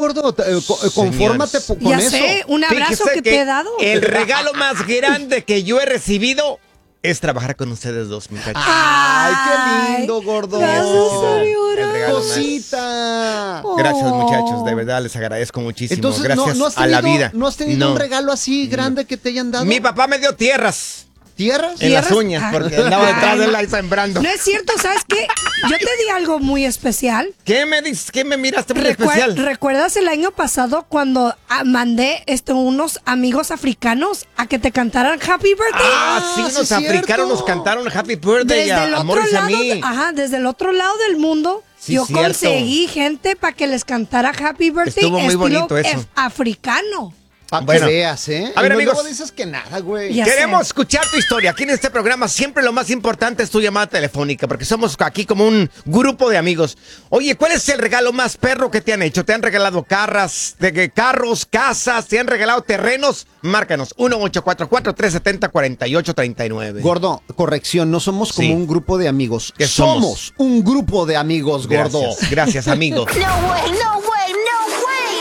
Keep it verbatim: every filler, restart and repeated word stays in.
gordo. Eh, co- eh, Confórmate po- con Ya eso. sé, un abrazo Fíjese que, te he dado. El regalo más grande que yo he recibido es trabajar con ustedes dos, muchachos. Ay, qué lindo, gordo. Gracias, El regalo más. Cosita. Gracias, muchachos. De verdad, les agradezco muchísimo. Entonces, Gracias no, no has a la tenido, vida. ¿no has tenido No. un regalo así grande que te hayan dado? Mi papá me dio tierras ¿Tierras? en las ¿Tierras? uñas Ay. porque andaba detrás de él ahí Ay, sembrando. No es cierto, ¿sabes qué? Yo te di algo muy especial. ¿Qué me dices? ¿Qué me miraste muy Recuer- especial? ¿Recuerdas el año pasado cuando ah, mandé este, unos amigos africanos a que te cantaran Happy Birthday? Ah, sí, sí unos es africanos cierto. nos cantaron Happy Birthday Desde a, el a otro Morris y a lado, mí. de- ajá, desde el otro lado del mundo, Sí, yo cierto. conseguí gente para que les cantara Happy Birthday Estuvo muy estilo bonito eso. af- africano. Para Bueno. que veas, ¿eh? A ver, Y no- amigos. luego dices que nada, güey. Ya Queremos sé. escuchar tu historia. Aquí en este programa siempre lo más importante es tu llamada telefónica, porque somos aquí como un grupo de amigos. Oye, ¿cuál es el regalo más perro que te han hecho? ¿Te han regalado carras, de, que- carros, casas? ¿Te han regalado terrenos? Márcanos, uno ocho cuatro cuatro, tres siete cero, cuatro ocho tres nueve. Gordo, corrección, no somos como Sí. un grupo de amigos. ¿Qué somos? somos? un grupo de amigos, gordo. Gracias, gracias, amigo. No way, no